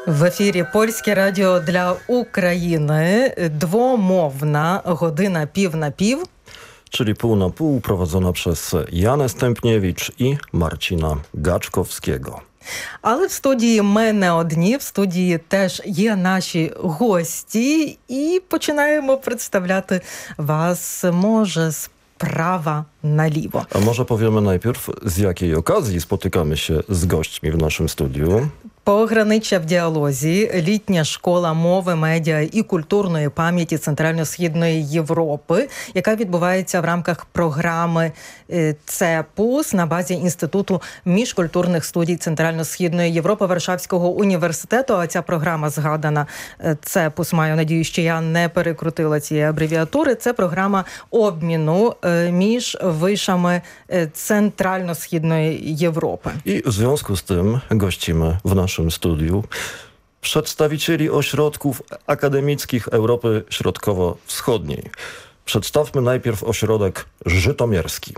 В ефірі Польське радіо для України. Двомовна година пів на пів. Czyli pół na pół, prowadzona przez Janę Stępniewicz i Marcina Gaczkowskiego. Але в студії ми не одні, в студії теж є наші гості. І починаємо представляти вас, może prawa na lewo. A może powiemy najpierw, z jakiej okazji spotykamy się z gośćmi w naszym studiu? Пограниччя в діалозі, літня школа мови, медіа і культурної пам'яті Центрально-Східної Європи, яка відбувається в рамках програми ЦЕПУС на базі Інституту міжкультурних студій Центрально-Східної Європи Варшавського університету. А ця програма згадана ЦЕПУС, маю надію, що я не перекрутила цієї абревіатури. Це програма обміну між вишами Центрально-Східної Європи. I w związku z tym gościmy w naszym studiu przedstawicieli ośrodków akademickich Europy Środkowo-Wschodniej. Przedstawmy najpierw ośrodek żytomierski.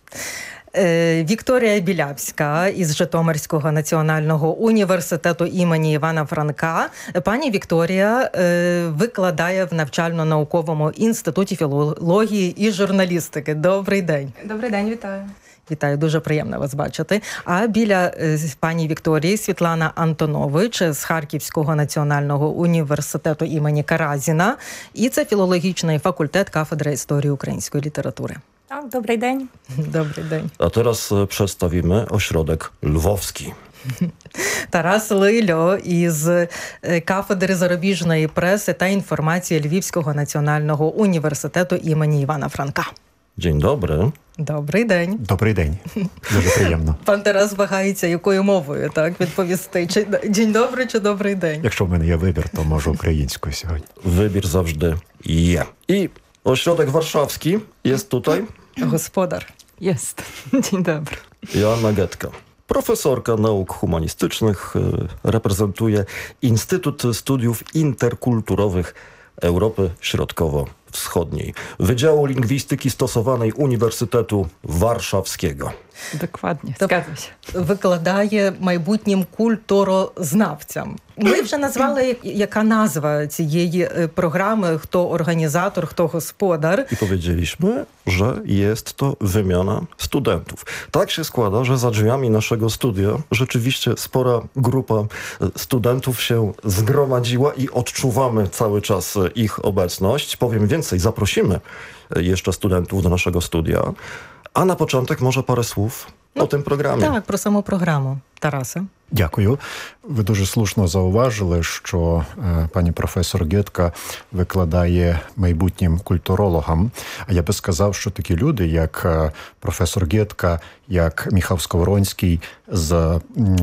Вікторія Білявська із Житомирського національного університету імені Івана Франка. Пані Вікторія викладає в навчально-науковому інституті філології і журналістики. Добрий день. Добрий день, вітаю. Вітаю, дуже приємно вас бачити. А біля пані Вікторії Світлана Антонович з Харківського національного університету імені Каразіна. І це філологічний факультет кафедри історії української літератури. Так, добрий день. Добрий день. A teraz przedstawimy ośrodek lwowski. Тарас Лильо із кафедри зарубіжної преси та інформації Львівського національного університету імені Івана Франка. Dzień dobry. Добрий день. Добрий день. Дуже приємно. Пан Тарас вагається, якою мовою, так, відповісти. Чи «День добрий» чи «Добрий день»? Якщо в мене є вибір, то можу українською сьогодні. Wybór zawsze je. I ośrodek warszawski jest tutaj. Господар. Jest. Dzień dobry. Joanna Getka. Profesorka nauk humanistycznych, reprezentuje Instytut Studiów Interkulturowych Europy Środkowo-Wschodniej, Wydziału Lingwistyki Stosowanej Uniwersytetu Warszawskiego. Dokładnie, zgadza się. Викладає майбутнім культурознавцям. Ми вже назвали, яка назва цієї програми, хто організатор, хто господар. I powiedzieliśmy, że jest to wymiana studentów. Tak się składa, że za drzwiami naszego studia rzeczywiście spora grupa studentów się zgromadziła i odczuwamy cały czas ich obecność. Powiem więcej, zaprosimy jeszcze studentów do naszego studia. A na początek może parę słów o tym programie. Так, про саму програму. Тарасе. Дякую. Ви дуже слушно зауважили, що пані професор Гетка викладає майбутнім культурологам. А я би сказав, що такі люди, як професор Гетка, як Міхал Сковоронський з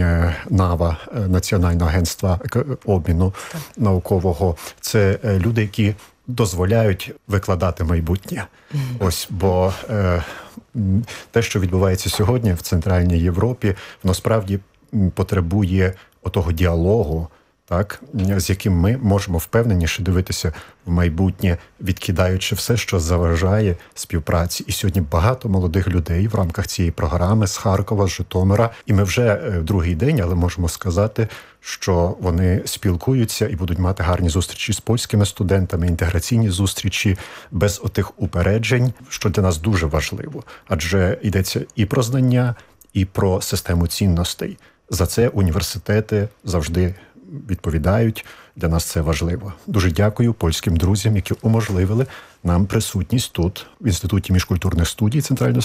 НАВА, Національного агентства обміну наукового, це люди, які дозволяють викладати майбутнє. Ось, бо те, що відбувається сьогодні в Центральній Європі, воно справді потребує отого діалогу, так, з яким ми можемо впевненіше дивитися в майбутнє, відкидаючи все, що заважає співпраці. І сьогодні багато молодих людей в рамках цієї програми з Харкова, з Житомира. І ми вже другий день, але можемо сказати, що вони спілкуються і будуть мати гарні зустрічі з польськими студентами, інтеграційні зустрічі, без отих упереджень, що для нас дуже важливо. Адже йдеться і про знання, і про систему цінностей. За це університети завжди відповідають. Для нас це важливо. Дуже дякую польським друзям, які уможливили нам присутність тут, в Інституті міжкультурних студій Центрально